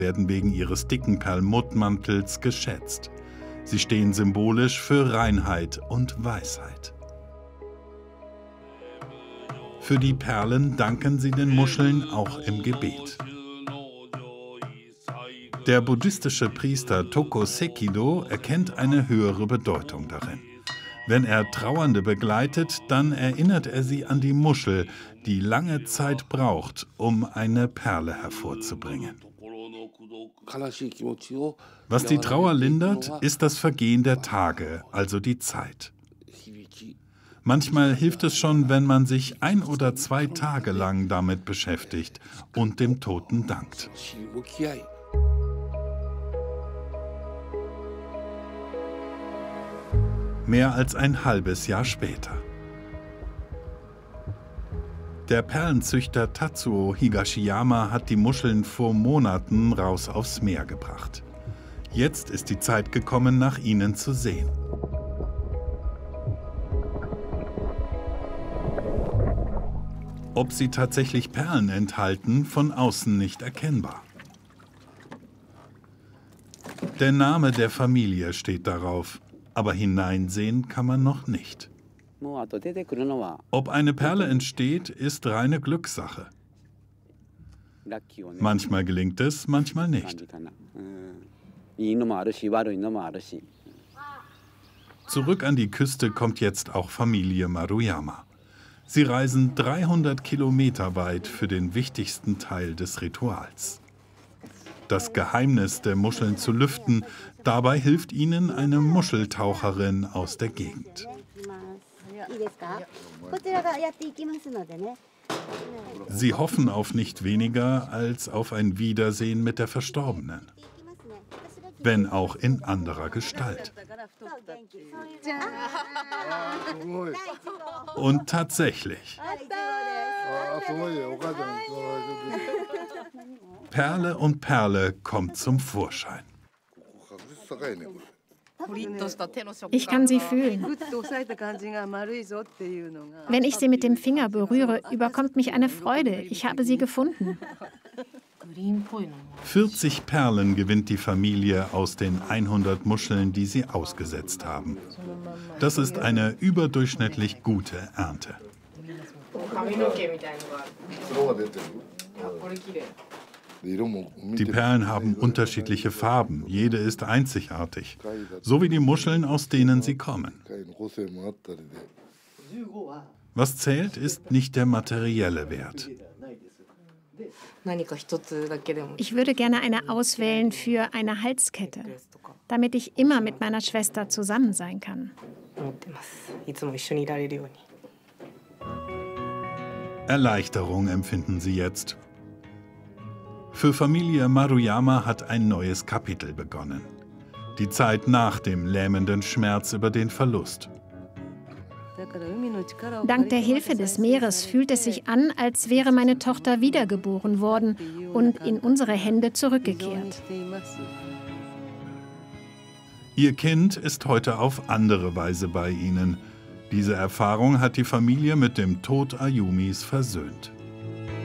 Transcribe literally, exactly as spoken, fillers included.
werden wegen ihres dicken Perlmuttmantels geschätzt. Sie stehen symbolisch für Reinheit und Weisheit. Für die Perlen danken sie den Muscheln auch im Gebet. Der buddhistische Priester Toko Sekido erkennt eine höhere Bedeutung darin. Wenn er Trauernde begleitet, dann erinnert er sie an die Muschel, die lange Zeit braucht, um eine Perle hervorzubringen. Was die Trauer lindert, ist das Vergehen der Tage, also die Zeit. Manchmal hilft es schon, wenn man sich ein oder zwei Tage lang damit beschäftigt und dem Toten dankt. Mehr als ein halbes Jahr später. Der Perlenzüchter Tatsuo Higashiyama hat die Muscheln vor Monaten raus aufs Meer gebracht. Jetzt ist die Zeit gekommen, nach ihnen zu sehen. Ob sie tatsächlich Perlen enthalten, von außen nicht erkennbar. Der Name der Familie steht darauf, aber hineinsehen kann man noch nicht. Ob eine Perle entsteht, ist reine Glückssache. Manchmal gelingt es, manchmal nicht. Zurück an die Küste kommt jetzt auch Familie Maruyama. Sie reisen dreihundert Kilometer weit für den wichtigsten Teil des Rituals. Das Geheimnis der Muscheln zu lüften, dabei hilft ihnen eine Muscheltaucherin aus der Gegend. Sie hoffen auf nicht weniger als auf ein Wiedersehen mit der Verstorbenen. Wenn auch in anderer Gestalt. Und tatsächlich. Perle und Perle kommt zum Vorschein. Ich kann sie fühlen. Wenn ich sie mit dem Finger berühre, überkommt mich eine Freude. Ich habe sie gefunden. vierzig Perlen gewinnt die Familie aus den hundert Muscheln, die sie ausgesetzt haben. Das ist eine überdurchschnittlich gute Ernte. Die Perlen haben unterschiedliche Farben, jede ist einzigartig, so wie die Muscheln, aus denen sie kommen. Was zählt, ist nicht der materielle Wert. Ich würde gerne eine auswählen für eine Halskette, damit ich immer mit meiner Schwester zusammen sein kann. Erleichterung empfinden sie jetzt. Für Familie Maruyama hat ein neues Kapitel begonnen. Die Zeit nach dem lähmenden Schmerz über den Verlust. Dank der Hilfe des Meeres fühlt es sich an, als wäre meine Tochter wiedergeboren worden und in unsere Hände zurückgekehrt. Ihr Kind ist heute auf andere Weise bei ihnen. Diese Erfahrung hat die Familie mit dem Tod Ayumis versöhnt.